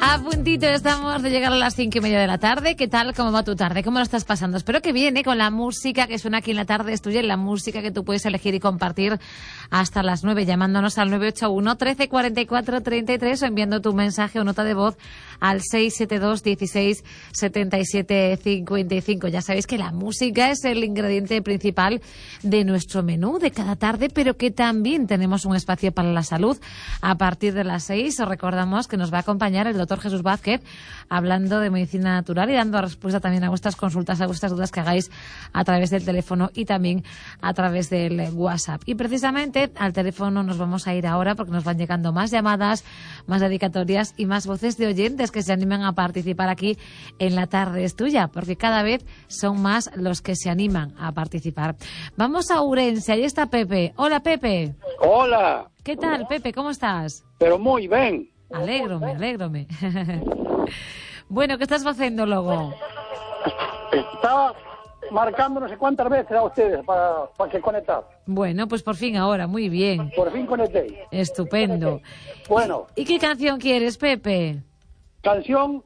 A puntito estamos de llegar a las 5:30 de la tarde. ¿Qué tal? ¿Cómo va tu tarde? ¿Cómo lo estás pasando? Espero que bien, con la música que suena aquí en la tarde es tuya y la música que tú puedes elegir y compartir hasta las 9, llamándonos al 981 13 44 33 o enviando tu mensaje o nota de voz al 672 16 77 55. Ya sabéis que la música es el ingrediente principal de nuestro menú de cada tarde, pero que también tenemos un espacio para la salud. A partir de las 6 os recordamos que nos va a acompañar el doctor Jesús Vázquez hablando de medicina natural y dando respuesta también a vuestras consultas, a vuestras dudas que hagáis a través del teléfono y también a través del WhatsApp. Y precisamente al teléfono nos vamos a ir ahora porque nos van llegando más llamadas, más dedicatorias y más voces de oyentes que se animan a participar aquí en La Tarde es Tuya, porque cada vez son más los que se animan a participar. Vamos a Ourense, ahí está Pepe. Hola, Pepe. Hola. ¿Qué tal, Pepe? ¿Cómo estás? Pero muy bien. Alégrome. Bueno, ¿qué estás haciendo luego? Estaba marcando no sé cuántas veces a ustedes para que conectar. Bueno, pues por fin ahora, muy bien. Por fin conecté. Estupendo. Bueno. ¿Y qué canción quieres, Pepe? Canción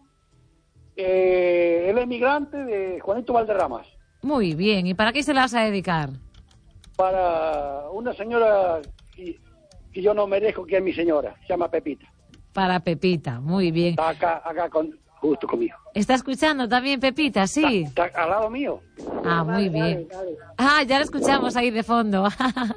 El Emigrante de Juanito Valderramas. Muy bien. ¿Y para qué se la vas a dedicar? Para una señora que yo no merezco, que es mi señora. Se llama Pepita. Para Pepita, muy bien. Está acá justo conmigo. ¿Está escuchando también Pepita? Sí. Está al lado mío. Ah, muy bien. Dale. Ah, ya la escuchamos ahí de fondo.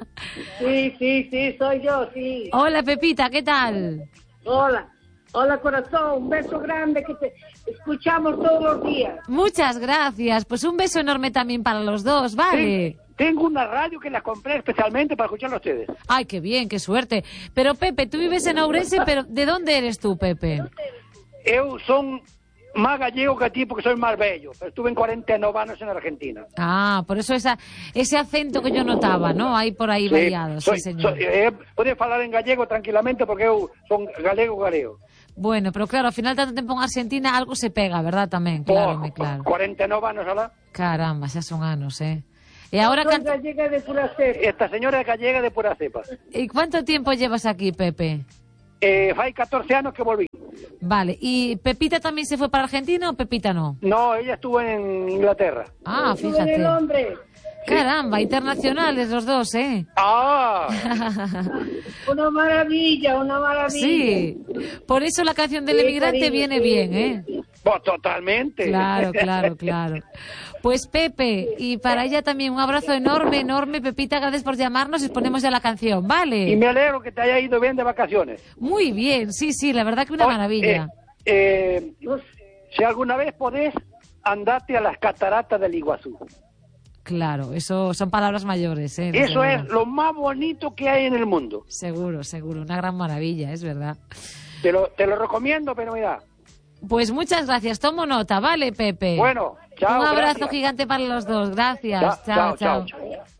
Sí, soy yo, sí. Hola, Pepita, ¿qué tal? Hola, corazón, un beso grande que te escuchamos todos los días. Muchas gracias. Pues un beso enorme también para los dos, ¿vale? Sí, tengo una radio que la compré especialmente para escucharlo a ustedes. Ay, qué bien, qué suerte. Pero, Pepe, tú vives en Ourense, pero ¿de dónde eres tú, Pepe? Yo son más gallego que a ti porque soy más bello. Pero estuve en 49 años en Argentina. Ah, por eso ese acento que yo notaba, ¿no? Hay por ahí variado, sí, señor. Puedes hablar en gallego tranquilamente porque yo son galego. Bueno, pero claro, al final tanto tiempo en Argentina algo se pega, ¿verdad? También, claro, claro. 49 años, ¿verdad? Caramba, ya son años, ¿eh? Y ahora Soy gallega de pura cepa. Esta señora es gallega de pura cepa. ¿Y cuánto tiempo llevas aquí, Pepe? Hay 14 años que volví. Vale, ¿y Pepita también se fue para Argentina o Pepita no? No, ella estuvo en Inglaterra. Ah, Estuve fíjate. en el hombre. Caramba, internacionales los dos, ¿eh? ¡Ah! Una maravilla. Sí, por eso la canción del emigrante cariño, viene sí. bien, ¿eh? Pues totalmente. Claro. Pues Pepe, y para ella también un abrazo enorme, Pepita, gracias por llamarnos y ponemos ya la canción, ¿vale? Y me alegro que te haya ido bien de vacaciones. Muy bien, sí, la verdad que una maravilla. Si alguna vez podés, andate a las cataratas del Iguazú. Claro, eso son palabras mayores, ¿eh? Eso es lo más bonito que hay en el mundo. Seguro, una gran maravilla, es verdad. Te lo recomiendo, pero mira. Pues muchas gracias, tomo nota, ¿vale, Pepe? Bueno, chao. Un abrazo gracias. gigante para los dos, gracias. Chao. Chao.